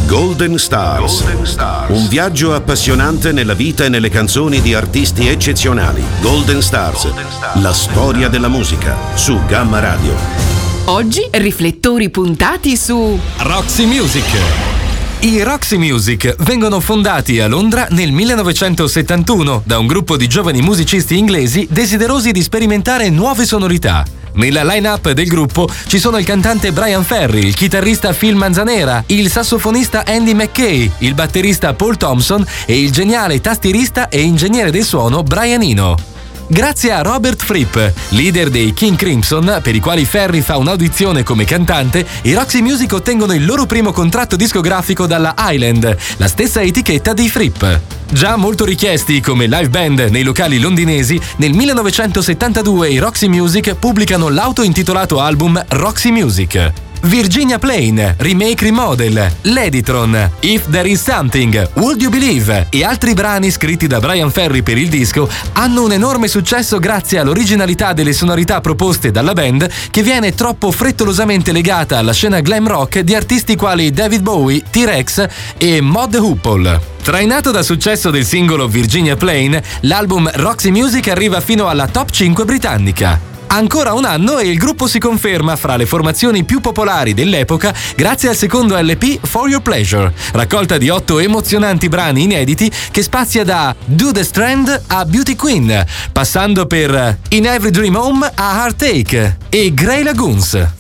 Golden Stars. Un viaggio appassionante nella vita e nelle canzoni di artisti eccezionali. Golden Stars. La storia della musica su Gamma Radio. Oggi riflettori puntati su Roxy Music. I Roxy Music vengono fondati a Londra nel 1971 da un gruppo di giovani musicisti inglesi desiderosi di sperimentare nuove sonorità. Nella line-up del gruppo ci sono il cantante Bryan Ferry, il chitarrista Phil Manzanera, il sassofonista Andy McKay, il batterista Paul Thompson e il geniale tastierista e ingegnere del suono Brian Eno. Grazie a Robert Fripp, leader dei King Crimson, per i quali Ferry fa un'audizione come cantante, i Roxy Music ottengono il loro primo contratto discografico dalla Island, la stessa etichetta dei Fripp. Già molto richiesti come live band nei locali londinesi, nel 1972 i Roxy Music pubblicano l'auto-intitolato album Roxy Music. Virginia Plain, Remake Remodel, Ladytron, If There Is Something, Would You Believe e altri brani scritti da Bryan Ferry per il disco hanno un enorme successo grazie all'originalità delle sonorità proposte dalla band, che viene troppo frettolosamente legata alla scena glam rock di artisti quali David Bowie, T-Rex e Mod Hoople. Trainato dal successo del singolo Virginia Plain, l'album Roxy Music arriva fino alla top 5 britannica. Ancora un anno e il gruppo si conferma fra le formazioni più popolari dell'epoca grazie al secondo LP For Your Pleasure, raccolta di 8 emozionanti brani inediti che spazia da Do the Strand a Beauty Queen, passando per In Every Dream Home a Heartache e Grey Lagoons.